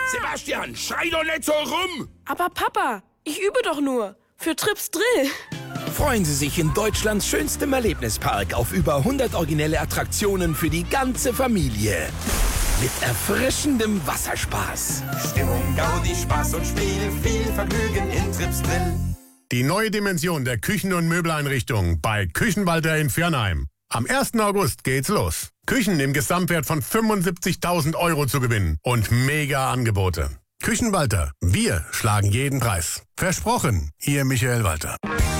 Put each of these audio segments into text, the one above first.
Sebastian, schrei doch nicht so rum! Aber Papa, ich übe doch nur. Für Trips Drill. Freuen Sie sich in Deutschlands schönstem Erlebnispark auf über 100 originelle Attraktionen für die ganze Familie. Mit erfrischendem Wasserspaß. Stimmung, Gaudi, Spaß und Spiel, viel Vergnügen in Trips Drill. Die neue Dimension der Küchen- und Möbeleinrichtung bei Küchenwalter in Viernheim. Am 1. August geht's los. Küchen im Gesamtwert von 75.000 € zu gewinnen und mega Angebote. Küchenwalter, wir schlagen jeden Preis. Versprochen, Ihr Michael Walter.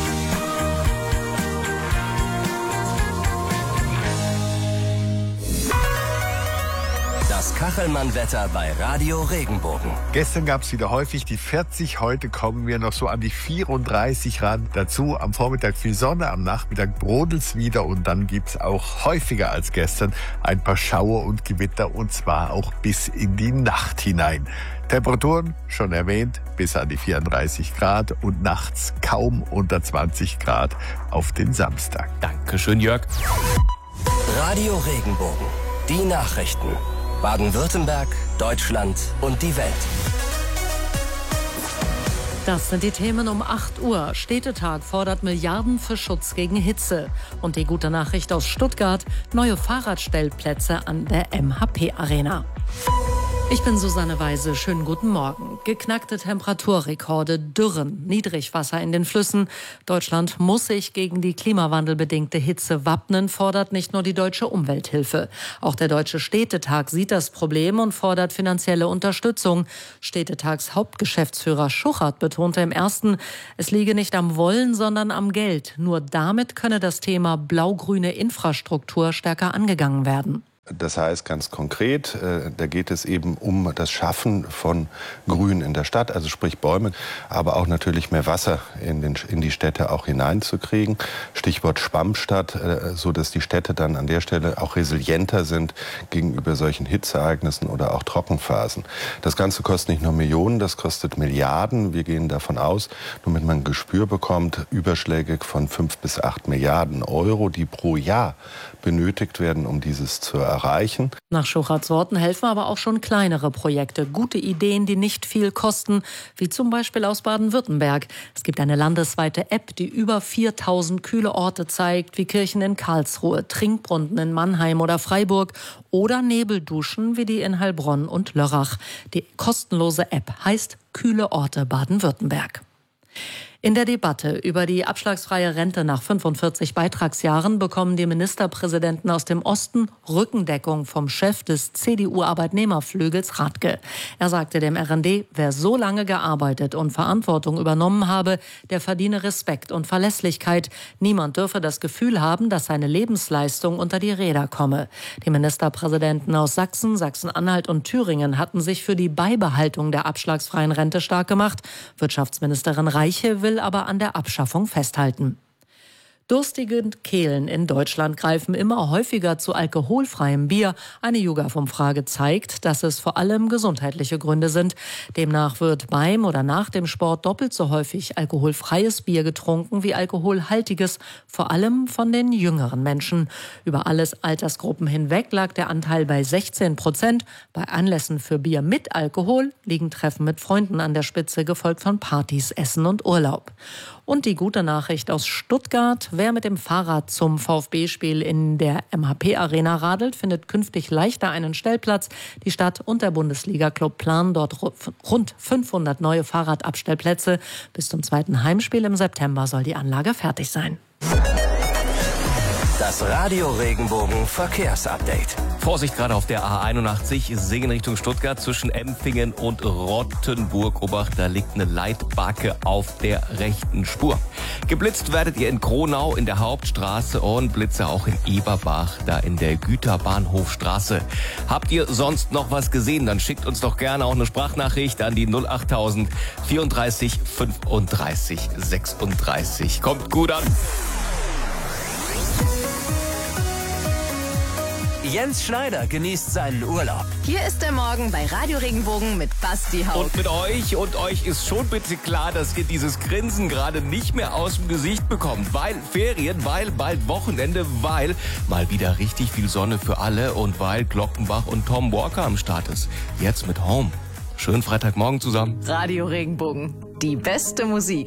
Das Kachelmann-Wetter bei Radio Regenbogen. Gestern gab es wieder häufig die 40, heute kommen wir noch so an die 34 ran. Dazu am Vormittag viel Sonne, am Nachmittag brodelt's wieder und dann gibt's auch häufiger als gestern ein paar Schauer und Gewitter und zwar auch bis in die Nacht hinein. Temperaturen, schon erwähnt, bis an die 34 Grad und nachts kaum unter 20 Grad auf den Samstag. Dankeschön, Jörg. Radio Regenbogen. Die Nachrichten. Baden-Württemberg, Deutschland und die Welt. Das sind die Themen um 8 Uhr. Städtetag fordert Milliarden für Schutz gegen Hitze. Und die gute Nachricht aus Stuttgart, neue Fahrradstellplätze an der MHP-Arena. Ich bin Susanne Weise, schönen guten Morgen. Geknackte Temperaturrekorde, Dürren, Niedrigwasser in den Flüssen. Deutschland muss sich gegen die klimawandelbedingte Hitze wappnen, fordert nicht nur die Deutsche Umwelthilfe. Auch der Deutsche Städtetag sieht das Problem und fordert finanzielle Unterstützung. Städtetags Hauptgeschäftsführer Schuchert betonte im Ersten, es liege nicht am Wollen, sondern am Geld. Nur damit könne das Thema blau-grüne Infrastruktur stärker angegangen werden. Das heißt ganz konkret, da geht es eben um das Schaffen von Grün in der Stadt, also sprich Bäume, aber auch natürlich mehr Wasser in die Städte auch hineinzukriegen. Stichwort Schwammstadt, so dass die Städte dann an der Stelle auch resilienter sind gegenüber solchen Hitzeereignissen oder auch Trockenphasen. Das Ganze kostet nicht nur Millionen, das kostet Milliarden. Wir gehen davon aus, damit man ein Gespür bekommt, überschlägig von 5 bis 8 Milliarden €, die pro Jahr benötigt werden, um dieses zu erreichen. Nach Schucherts Worten helfen aber auch schon kleinere Projekte. Gute Ideen, die nicht viel kosten, wie zum Beispiel aus Baden-Württemberg. Es gibt eine landesweite App, die über 4.000 kühle Orte zeigt, wie Kirchen in Karlsruhe, Trinkbrunnen in Mannheim oder Freiburg oder Nebelduschen wie die in Heilbronn und Lörrach. Die kostenlose App heißt Kühle Orte Baden-Württemberg. In der Debatte über die abschlagsfreie Rente nach 45 Beitragsjahren bekommen die Ministerpräsidenten aus dem Osten Rückendeckung vom Chef des CDU-Arbeitnehmerflügels Radke. Er sagte dem RND, wer so lange gearbeitet und Verantwortung übernommen habe, der verdiene Respekt und Verlässlichkeit. Niemand dürfe das Gefühl haben, dass seine Lebensleistung unter die Räder komme. Die Ministerpräsidenten aus Sachsen, Sachsen-Anhalt und Thüringen hatten sich für die Beibehaltung der abschlagsfreien Rente stark gemacht. Wirtschaftsministerin Reiche will aber an der Abschaffung festhalten. Durstige Kehlen in Deutschland greifen immer häufiger zu alkoholfreiem Bier. Eine YouGov-Umfrage zeigt, dass es vor allem gesundheitliche Gründe sind. Demnach wird beim oder nach dem Sport doppelt so häufig alkoholfreies Bier getrunken wie alkoholhaltiges, vor allem von den jüngeren Menschen. Über alles Altersgruppen hinweg lag der Anteil bei 16%. Bei Anlässen für Bier mit Alkohol liegen Treffen mit Freunden an der Spitze, gefolgt von Partys, Essen und Urlaub. Und die gute Nachricht aus Stuttgart: Wer mit dem Fahrrad zum VfB-Spiel in der MHP-Arena radelt, findet künftig leichter einen Stellplatz. Die Stadt und der Bundesliga-Club planen dort rund 500 neue Fahrradabstellplätze. Bis zum zweiten Heimspiel im September soll die Anlage fertig sein. Das Radio Regenbogen Verkehrsupdate. Vorsicht gerade auf der A81, Singen Richtung Stuttgart zwischen Empfingen und Rottenburg. Obacht, da liegt eine Leitbacke auf der rechten Spur. Geblitzt werdet ihr in Kronau in der Hauptstraße und Blitze auch in Eberbach, da in der Güterbahnhofstraße. Habt ihr sonst noch was gesehen, dann schickt uns doch gerne auch eine Sprachnachricht an die 08000 34 35 36. Kommt gut an. Jens Schneider genießt seinen Urlaub. Hier ist der Morgen bei Radio Regenbogen mit Basti Haug. Und mit euch ist schon bitte klar, dass ihr dieses Grinsen gerade nicht mehr aus dem Gesicht bekommt. Weil Ferien, weil bald Wochenende, weil mal wieder richtig viel Sonne für alle und weil Glockenbach und Tom Walker am Start ist. Jetzt mit Home. Schönen Freitagmorgen zusammen. Radio Regenbogen. Die beste Musik.